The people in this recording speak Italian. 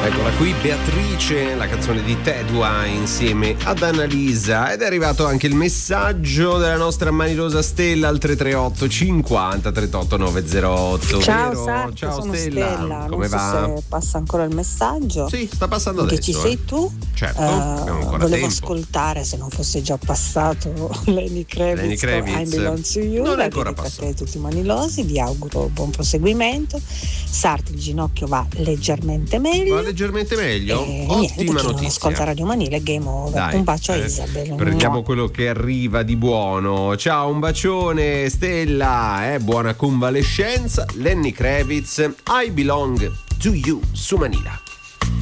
Eccola qui Beatrice, la canzone di Tedua insieme ad Annalisa, ed è arrivato anche il messaggio della nostra manirosa Stella al 338 50 38 908. Ciao Sarto, ciao sono Stella. Come non va? So se passa ancora il messaggio. Sì, sta passando che adesso. Ci sei tu? Certo, abbiamo ancora volevo tempo. ascoltare, se non fosse già passato, Lenny Kravitz con I Belong to You. Non è ancora passato. Per tutti i manilosi, vi auguro buon proseguimento. Sarto, il ginocchio va leggermente meglio. Va leggermente meglio. Ottima Ottima notizia. notizia. Ascolta Radio Manile, game over. Dai, Un bacio a Isabel. prendiamo quello che arriva di buono. Ciao, un bacione Stella, buona convalescenza. Lenny Kravitz, I Belong to You su Manila.